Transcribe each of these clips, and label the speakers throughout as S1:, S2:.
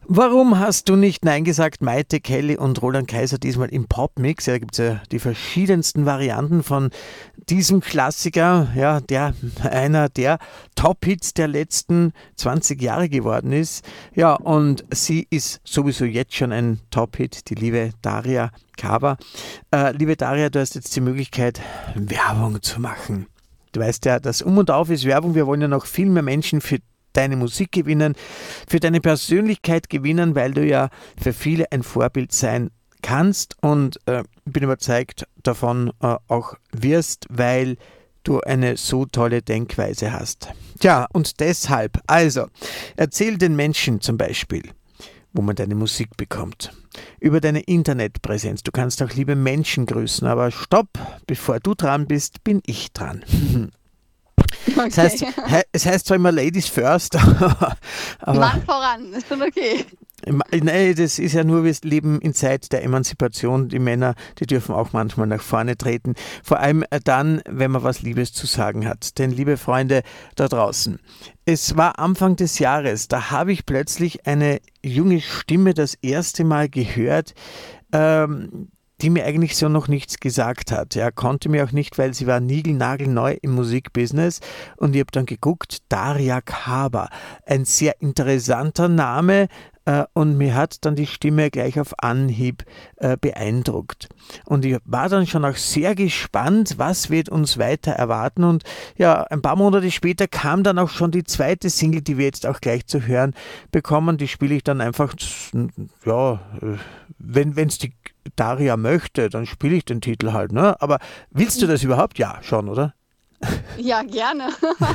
S1: Warum hast du nicht Nein gesagt, Maite Kelly und Roland Kaiser diesmal im Popmix? Ja, da gibt es ja die verschiedensten Varianten von diesem Klassiker, ja, der einer der Top-Hits der letzten 20 Jahre geworden ist. Ja, und sie ist sowieso jetzt schon ein Top-Hit, die liebe Daria Kawa. Liebe Daria, du hast jetzt die Möglichkeit, Werbung zu machen. Du weißt ja, das Um und Auf ist Werbung. Wir wollen ja noch viel mehr Menschen für deine Musik gewinnen, für deine Persönlichkeit gewinnen, weil du ja für viele ein Vorbild sein kannst und bin überzeugt davon auch wirst, weil du eine so tolle Denkweise hast. Tja, und deshalb, also, erzähl den Menschen zum Beispiel, wo man deine Musik bekommt. Über deine Internetpräsenz. Du kannst auch liebe Menschen grüßen, aber stopp, bevor du dran bist, bin ich dran. Das heißt,
S2: Okay.
S1: es heißt zwar immer Ladies first, aber
S2: Mann voran, ist schon okay.
S1: nee, das ist ja nur, wir leben in Zeit der Emanzipation. Die Männer, die dürfen auch manchmal nach vorne treten. Vor allem dann, wenn man was Liebes zu sagen hat. Denn, liebe Freunde da draußen, es war Anfang des Jahres, da habe ich plötzlich eine junge Stimme das erste Mal gehört, die mir eigentlich so noch nichts gesagt hat. Ja, konnte mir auch nicht, weil sie war niegelnagelneu im Musikbusiness und ich habe dann geguckt, Daria Kawa, ein sehr interessanter Name und mir hat dann die Stimme gleich auf Anhieb beeindruckt. Und ich war dann schon auch sehr gespannt, was wird uns weiter erwarten und ja, ein paar Monate später kam dann auch schon die zweite Single, die wir jetzt auch gleich zu hören bekommen, die spiele ich dann einfach, ja, wenn es die Daria möchte, dann spiele ich den Titel halt, ne? Aber willst du das überhaupt? Ja, schon, oder?
S2: Ja, gerne.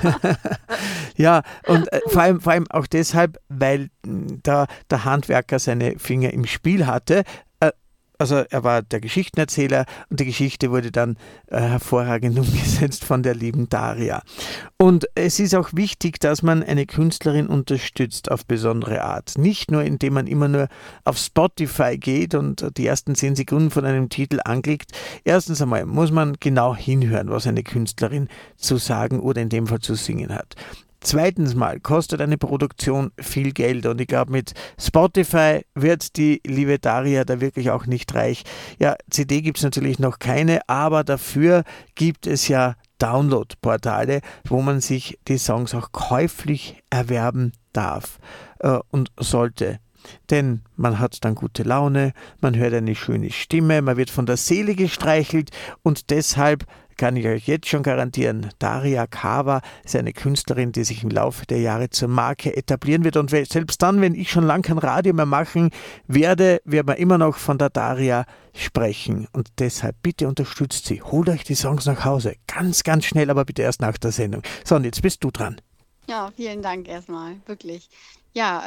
S1: Ja, und vor allem auch deshalb, weil da der Handwerker seine Finger im Spiel hatte. Also er war der Geschichtenerzähler und die Geschichte wurde dann hervorragend umgesetzt von der lieben Daria. Und es ist auch wichtig, dass man eine Künstlerin unterstützt auf besondere Art. Nicht nur, indem man immer nur auf Spotify geht und die ersten 10 Sekunden von einem Titel anklickt. Erstens einmal muss man genau hinhören, was eine Künstlerin zu sagen oder in dem Fall zu singen hat. Zweitens mal kostet eine Produktion viel Geld und ich glaube, mit Spotify wird die liebe Daria da wirklich auch nicht reich. Ja, CD gibt es natürlich noch keine, aber dafür gibt es ja Download-Portale, wo man sich die Songs auch käuflich erwerben darf und sollte. Denn man hat dann gute Laune, man hört eine schöne Stimme, man wird von der Seele gestreichelt und deshalb kann ich euch jetzt schon garantieren, Daria Kawa ist eine Künstlerin, die sich im Laufe der Jahre zur Marke etablieren wird. Und selbst dann, wenn ich schon lange kein Radio mehr machen werde, wird man immer noch von der Daria sprechen. Und deshalb bitte unterstützt sie. Holt euch die Songs nach Hause. Ganz, ganz schnell, aber bitte erst nach der Sendung. So, und jetzt bist du dran.
S2: Ja, vielen Dank erstmal, wirklich. Ja,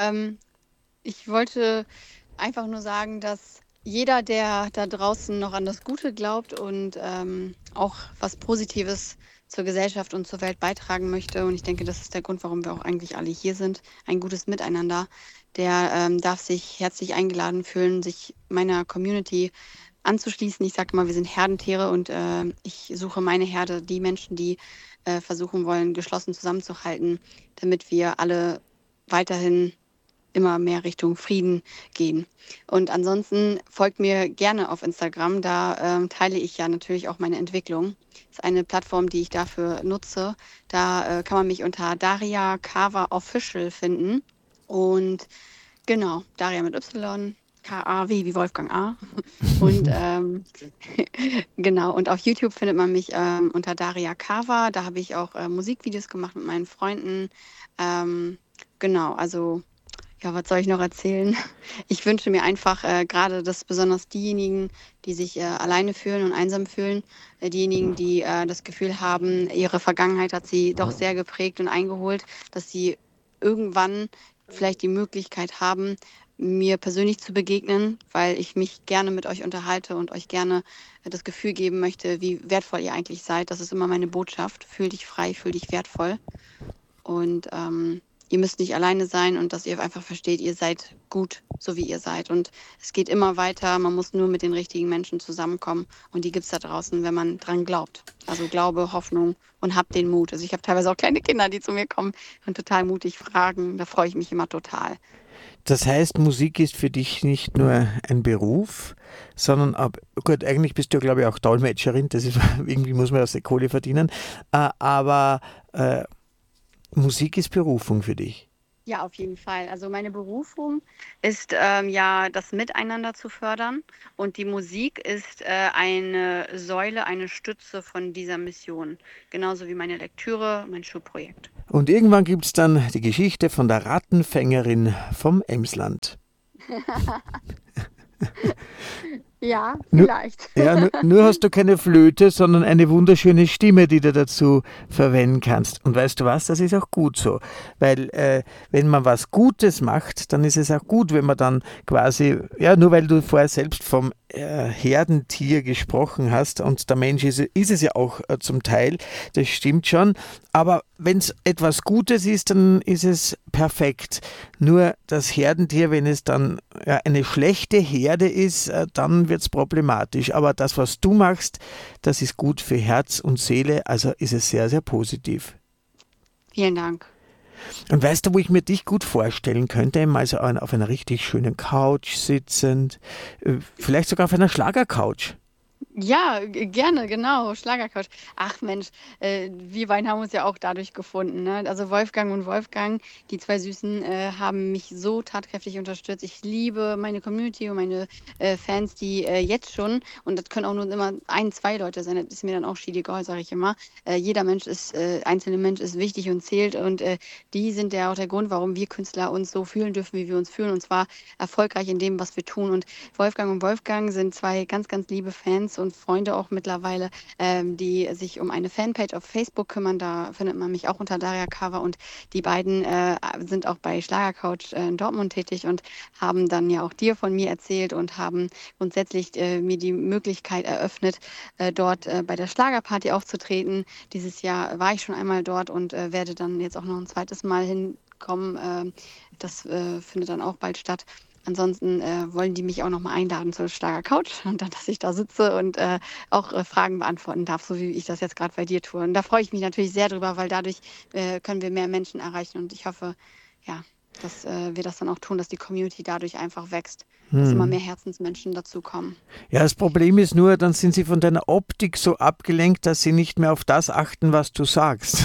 S2: ich wollte einfach nur sagen, dass jeder, der da draußen noch an das Gute glaubt und auch was Positives zur Gesellschaft und zur Welt beitragen möchte, und ich denke, das ist der Grund, warum wir auch eigentlich alle hier sind, ein gutes Miteinander, der darf sich herzlich eingeladen fühlen, sich meiner Community anzuschließen. Ich sage immer, wir sind Herdentiere und ich suche meine Herde, die Menschen, die versuchen wollen, geschlossen zusammenzuhalten, damit wir alle weiterhin immer mehr Richtung Frieden gehen. Und ansonsten folgt mir gerne auf Instagram, da teile ich ja natürlich auch meine Entwicklung. Das ist eine Plattform, die ich dafür nutze. Da kann man mich unter Daria Kawa Official finden. Und genau, Daria mit Y, K-A-W wie Wolfgang A. Und genau, und auf YouTube findet man mich unter Daria Kawa. Da habe ich auch Musikvideos gemacht mit meinen Freunden. Genau, also ja, was soll ich noch erzählen? Ich wünsche mir einfach gerade, dass besonders diejenigen, die sich alleine fühlen und einsam fühlen, diejenigen, die das Gefühl haben, ihre Vergangenheit hat sie doch sehr geprägt und eingeholt, dass sie irgendwann vielleicht die Möglichkeit haben, mir persönlich zu begegnen, weil ich mich gerne mit euch unterhalte und euch gerne das Gefühl geben möchte, wie wertvoll ihr eigentlich seid. Das ist immer meine Botschaft. Fühl dich frei, fühl dich wertvoll. Und ihr müsst nicht alleine sein und dass ihr einfach versteht, ihr seid gut, so wie ihr seid. Und es geht immer weiter. Man muss nur mit den richtigen Menschen zusammenkommen. Und die gibt es da draußen, wenn man dran glaubt. Also Glaube, Hoffnung und habt den Mut. Also ich habe teilweise auch kleine Kinder, die zu mir kommen und total mutig fragen. Da freue ich mich immer total.
S1: Das heißt, Musik ist für dich nicht nur ein Beruf, sondern gut, eigentlich bist du, glaube ich, auch Dolmetscherin, das ist, irgendwie muss man aus der Kohle verdienen, aber Musik ist Berufung für dich.
S2: Ja, auf jeden Fall. Also meine Berufung ist ja das Miteinander zu fördern und die Musik ist eine Säule, eine Stütze von dieser Mission. Genauso wie meine Lektüre, mein Schulprojekt.
S1: Und irgendwann gibt es dann die Geschichte von der Rattenfängerin vom Emsland.
S2: Ja,
S1: Nur,
S2: vielleicht.
S1: ja, nur hast du keine Flöte, sondern eine wunderschöne Stimme, die du dazu verwenden kannst. Und weißt du was, das ist auch gut so. Weil wenn man was Gutes macht, dann ist es auch gut, wenn man dann quasi, ja, nur weil du vorher selbst vom Herdentier gesprochen hast und der Mensch ist es ja auch zum Teil, das stimmt schon. Aber wenn es etwas Gutes ist, dann ist es perfekt. Nur das Herdentier, wenn es dann eine schlechte Herde ist, dann wird es problematisch. Aber das, was du machst, das ist gut für Herz und Seele, also ist es sehr, sehr positiv.
S2: Vielen Dank.
S1: Und weißt du, wo ich mir dich gut vorstellen könnte? Mal so auf einer richtig schönen Couch sitzend, vielleicht sogar auf einer Schlagercouch.
S2: Ja, gerne, genau, Schlagercouch. Ach Mensch, wir beiden haben uns ja auch dadurch gefunden, ne? Also Wolfgang und Wolfgang, die zwei Süßen, haben mich so tatkräftig unterstützt. Ich liebe meine Community und meine Fans, die jetzt schon, und das können auch nur immer ein, zwei Leute sein, das ist mir dann auch egal, sage ich immer. Jeder Mensch ist, einzelne Mensch ist wichtig und zählt und die sind ja auch der Grund, warum wir Künstler uns so fühlen dürfen, wie wir uns fühlen, und zwar erfolgreich in dem, was wir tun. Und Wolfgang und Wolfgang sind zwei ganz, ganz liebe Fans und Freunde auch mittlerweile, die sich um eine Fanpage auf Facebook kümmern. Da findet man mich auch unter Daria Cover, und die beiden sind auch bei Schlagercouch in Dortmund tätig und haben dann ja auch dir von mir erzählt und haben grundsätzlich mir die Möglichkeit eröffnet, dort bei der Schlagerparty aufzutreten. Dieses Jahr war ich schon einmal dort und werde dann jetzt auch noch ein zweites Mal hinkommen. Das findet dann auch bald statt. Ansonsten wollen die mich auch nochmal einladen zur Schlager Couch und dann, dass ich da sitze und auch Fragen beantworten darf, so wie ich das jetzt gerade bei dir tue. Und da freue ich mich natürlich sehr drüber, weil dadurch können wir mehr Menschen erreichen, und ich hoffe, ja, dass wir das dann auch tun, dass die Community dadurch einfach wächst, dass immer mehr Herzensmenschen dazukommen.
S1: Ja, das Problem ist nur, dann sind sie von deiner Optik so abgelenkt, dass sie nicht mehr auf das achten, was du sagst.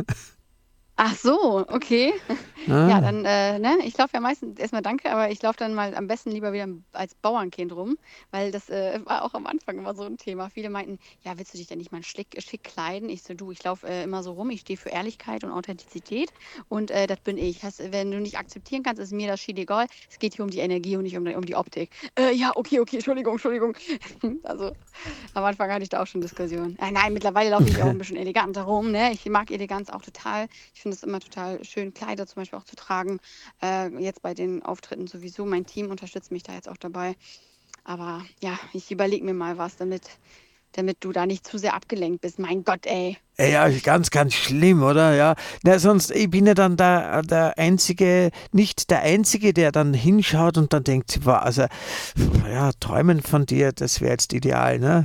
S2: Ach so, okay. Ja,
S1: Ah.
S2: dann, ne, ich laufe ja meistens erstmal danke, aber ich laufe dann mal am besten lieber wieder als Bauernkind rum, weil das war auch am Anfang immer so ein Thema. Viele meinten, ja, willst du dich denn nicht mal schick kleiden? Ich so, du, ich laufe immer so rum, ich stehe für Ehrlichkeit und Authentizität, und das bin ich. Wenn du nicht akzeptieren kannst, ist mir das egal. Es geht hier um die Energie und nicht um die Optik. Ja, okay, Entschuldigung. Also am Anfang hatte ich da auch schon Diskussionen. Nein, mittlerweile laufe ich auch ein bisschen eleganter rum, ne? Ich mag Eleganz auch total. Ich finde es immer total schön, Kleider zum Beispiel auch zu tragen. Jetzt bei den Auftritten sowieso. Mein Team unterstützt mich da jetzt auch dabei. Aber ja, ich überlege mir mal was, damit du da nicht zu sehr abgelenkt bist. Mein Gott, ey.
S1: Ja, ganz, ganz schlimm, oder? Ja. Na, sonst, ich bin ja dann der Einzige, nicht der Einzige, der dann hinschaut und dann denkt, also, ja, träumen von dir, das wäre jetzt ideal, ne?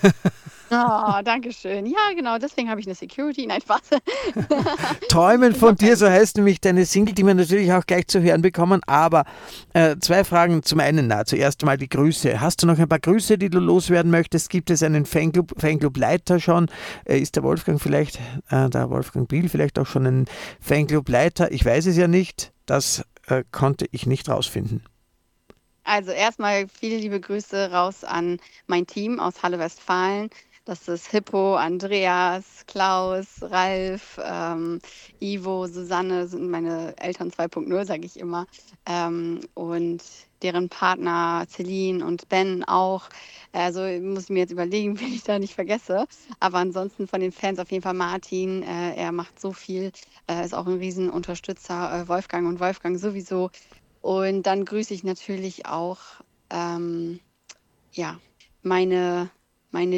S2: Oh, danke schön. Ja, genau, deswegen habe ich eine Security. Nein, Spaß.
S1: Träumen
S2: Ich habe
S1: von dir,
S2: keine
S1: so
S2: Security.
S1: heißt nämlich deine Single, die wir natürlich auch gleich zu hören bekommen. Aber zwei Fragen. Zum einen, zuerst einmal die Grüße. Hast du noch ein paar Grüße, die du loswerden möchtest? Gibt es einen Fanclub Leiter schon? Ist der Wolfgang vielleicht, der Wolfgang Biel vielleicht auch schon ein Fanclub Leiter? Ich weiß es ja nicht. Das konnte ich nicht rausfinden.
S2: Also erstmal viele liebe Grüße raus an mein Team aus Halle Westfalen. Das ist Hippo, Andreas, Klaus, Ralf, Ivo, Susanne sind meine Eltern 2.0, sage ich immer. Und deren Partner Celine und Ben auch. Also muss ich mir jetzt überlegen, wen ich da nicht vergesse. Aber ansonsten von den Fans auf jeden Fall Martin. Er macht so viel, ist auch ein Riesenunterstützer. Wolfgang und Wolfgang sowieso. Und dann grüße ich natürlich auch ähm, ja, meine, meine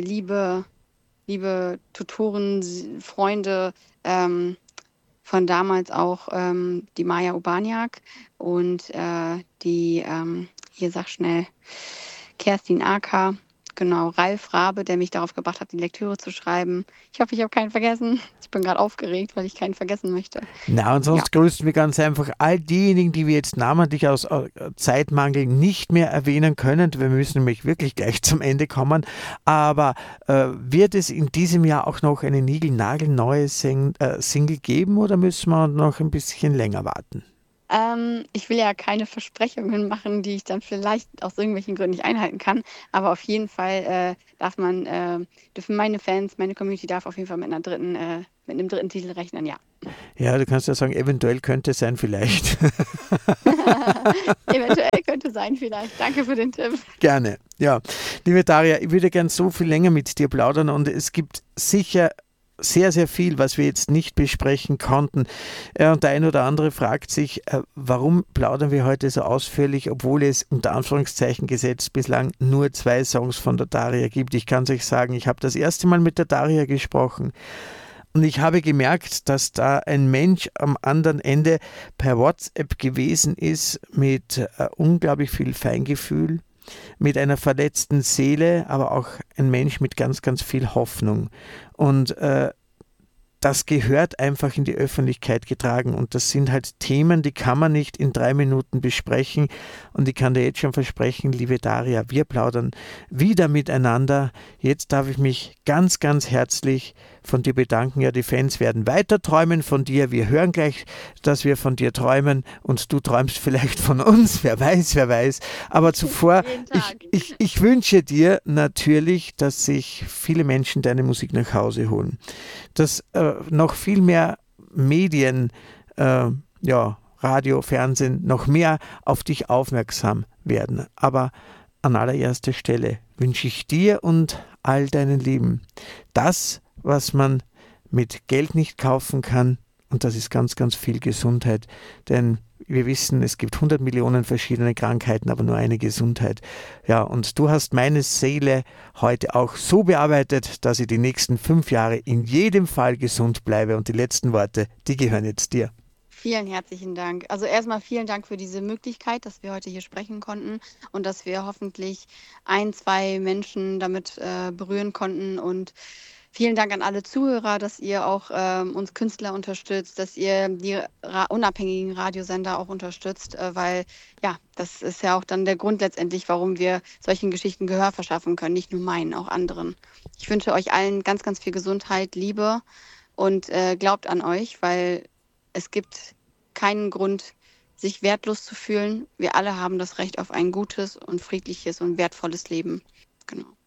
S2: liebe Tutoren, Freunde von damals auch, die Maja Urbaniak und hier sag schnell, Kerstin Acker. genau, Ralf Rabe, der mich darauf gebracht hat, die Lektüre zu schreiben. Ich hoffe, ich habe keinen vergessen. Ich bin gerade aufgeregt, weil ich keinen vergessen möchte.
S1: Na, und
S2: Ja,
S1: sonst grüßen wir ganz einfach all diejenigen, die wir jetzt namentlich aus Zeitmangel nicht mehr erwähnen können. Wir müssen nämlich wirklich gleich zum Ende kommen. Aber wird es in diesem Jahr auch noch eine niegelnagelneue Single geben oder müssen wir noch ein bisschen länger warten?
S2: ich will ja keine Versprechungen machen, die ich dann vielleicht aus irgendwelchen Gründen nicht einhalten kann. Aber auf jeden Fall dürfen meine Fans, meine Community darf auf jeden Fall mit einem dritten Titel rechnen, ja.
S1: Ja, du kannst ja sagen, eventuell könnte es sein, vielleicht.
S2: Eventuell könnte sein, vielleicht. Danke für den Tipp.
S1: Gerne. Ja, liebe Daria, ich würde gern so viel länger mit dir plaudern und es gibt sicher sehr, sehr viel, was wir jetzt nicht besprechen konnten. Und der ein oder andere fragt sich, warum plaudern wir heute so ausführlich, obwohl es unter Anführungszeichen gesetzt bislang nur 2 Songs von der Daria gibt. Ich kann es euch sagen, ich habe das erste Mal mit der Daria gesprochen und ich habe gemerkt, dass da ein Mensch am anderen Ende per WhatsApp gewesen ist mit unglaublich viel Feingefühl, mit einer verletzten Seele, aber auch ein Mensch mit ganz, ganz viel Hoffnung. Und das gehört einfach in die Öffentlichkeit getragen und das sind halt Themen, die kann man nicht in 3 Minuten besprechen und ich kann dir jetzt schon versprechen, liebe Daria, wir plaudern wieder miteinander. Jetzt darf ich mich ganz, ganz herzlich von dir bedanken. Ja, die Fans werden weiter träumen von dir. Wir hören gleich, dass wir von dir träumen und du träumst vielleicht von uns. Wer weiß, wer weiß. Aber zuvor,
S2: Jeden Tag.
S1: ich wünsche dir natürlich, dass sich viele Menschen deine Musik nach Hause holen. Dass noch viel mehr Medien, ja, Radio, Fernsehen, noch mehr auf dich aufmerksam werden. Aber an allererster Stelle wünsche ich dir und all deinen Lieben das, was man mit Geld nicht kaufen kann. Und das ist ganz, ganz viel Gesundheit. Denn wir wissen, es gibt 100 Millionen verschiedene Krankheiten, aber nur eine Gesundheit. Ja, und du hast meine Seele heute auch so bearbeitet, dass ich die nächsten 5 Jahre in jedem Fall gesund bleibe. Und die letzten Worte, die gehören jetzt dir.
S2: Vielen herzlichen Dank. Also erstmal vielen Dank für diese Möglichkeit, dass wir heute hier sprechen konnten und dass wir hoffentlich 1, 2 Menschen damit berühren konnten. Und vielen Dank an alle Zuhörer, dass ihr auch uns Künstler unterstützt, dass ihr die unabhängigen Radiosender auch unterstützt, weil ja, das ist ja auch dann der Grund letztendlich, warum wir solchen Geschichten Gehör verschaffen können, nicht nur meinen, auch anderen. Ich wünsche euch allen ganz, ganz viel Gesundheit, Liebe und glaubt an euch, weil es gibt keinen Grund, sich wertlos zu fühlen. Wir alle haben das Recht auf ein gutes und friedliches und wertvolles Leben. Genau.